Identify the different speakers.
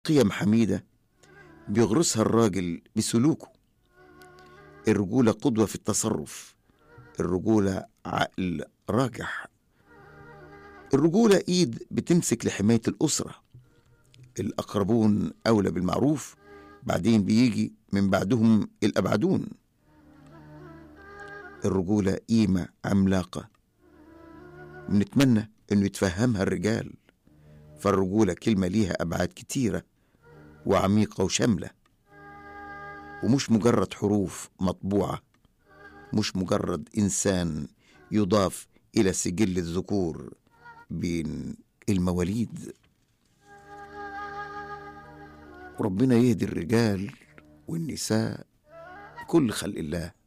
Speaker 1: قيم حميدة بيغرسها الراجل بسلوكه. الرجولة قدوة في التصرف، الرجولة عقل راجح، الرجولة إيد بتمسك لحماية الأسرة. الأقربون أولى بالمعروف، بعدين بيجي من بعدهم الأبعدون. الرجولة قيمة عملاقة بنتمنى إنه يتفهمها الرجال، فالرجولة كلمة ليها أبعاد كتيرة وعميقة وشاملة، ومش مجرد حروف مطبوعة، مش مجرد إنسان يضاف إلى سجل الذكور بين المواليد. وربنا يهدي الرجال والنساء كل خلق الله.